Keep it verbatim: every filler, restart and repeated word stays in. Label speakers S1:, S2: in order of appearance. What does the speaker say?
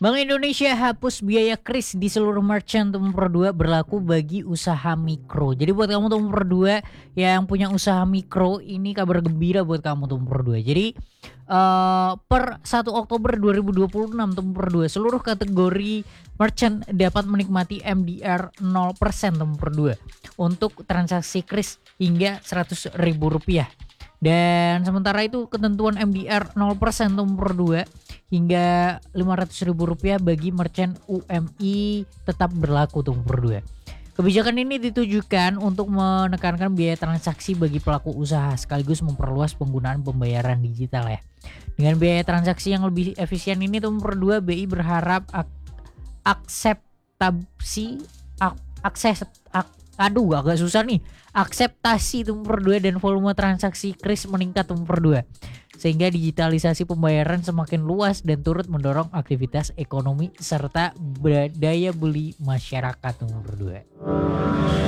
S1: Bank Indonesia hapus biaya kris di seluruh merchant nomor dua berlaku bagi usaha mikro. Jadi buat kamu nomor dua yang punya usaha mikro, ini kabar gembira buat kamu nomor dua. Jadi eh, per satu Oktober dua ribu dua puluh enam nomor dua seluruh kategori merchant dapat menikmati M D R nol persen nomor dua untuk transaksi kris hingga seratus ribu rupiah. Dan sementara itu ketentuan M D R nol persen nomor dua hingga lima ratus ribu rupiah bagi merchant U M I tetap berlaku nomor dua. Kebijakan ini ditujukan untuk menekankan biaya transaksi bagi pelaku usaha sekaligus memperluas penggunaan pembayaran digital ya. Dengan biaya transaksi yang lebih efisien ini nomor dua B I berharap ak akseptasi ak akses ak aduh agak susah nih. Akseptasi nomor dua dan volume transaksi kris meningkat nomor dua. Sehingga digitalisasi pembayaran semakin luas dan turut mendorong aktivitas ekonomi serta daya beli masyarakat nomor dua.